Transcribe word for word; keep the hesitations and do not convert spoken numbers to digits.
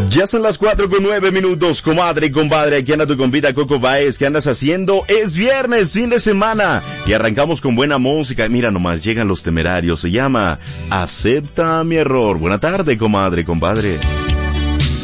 Ya son las cuatro con nueve minutos, comadre y compadre. Aquí anda tu compita Coco Baez. ¿Qué andas haciendo? Es viernes, fin de semana. Y arrancamos con buena música. Mira nomás, llegan los temerarios. Se llama Acepta mi error. Buena tarde, comadre y compadre.